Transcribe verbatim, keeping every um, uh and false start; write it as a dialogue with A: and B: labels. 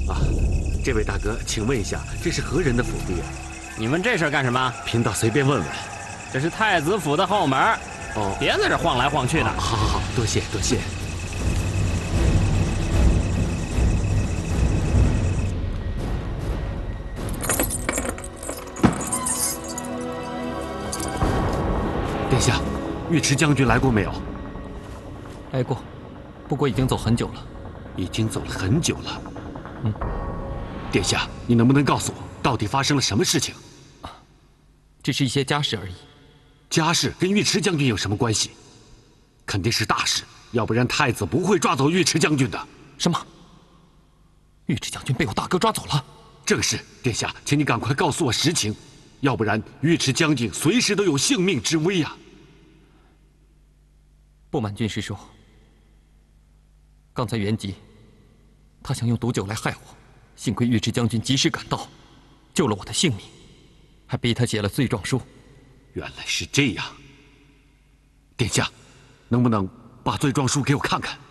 A: 啊，这位大哥，请问一下，这是何人的府邸啊？
B: 你问这事儿干什么？
A: 贫道随便问问。
B: 这是太子府的后门。哦，别在这晃来晃去的。
A: 哦、好好好，多谢多谢。殿下，尉迟将军来过没有？
C: 来过，不过已经走很久了。
A: 已经走了很久了。
C: 嗯。
A: 殿下，你能不能告诉我，到底发生了什么事情？
C: 只是一些家事而已。
A: 家事跟尉迟将军有什么关系？肯定是大事，要不然太子不会抓走尉迟将军的。
C: 什么？尉迟将军被我大哥抓走了？
A: 正是，殿下，请你赶快告诉我实情，要不然尉迟将军随时都有性命之危啊！
C: 不瞒军师说，刚才元吉他想用毒酒来害我，幸亏尉迟将军及时赶到，救了我的性命，还逼他写了罪状书。
A: 原来是这样，殿下，能不能把罪状书给我看看？